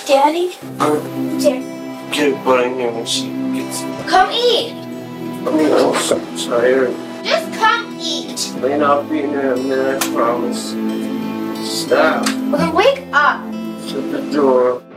Daddy? Here. Get put in here when she gets. Come eat. I'm so tired. Just come eat. Lane, I'll be in there in a minute, I promise. Stop. Well, then wake up. Shut the door.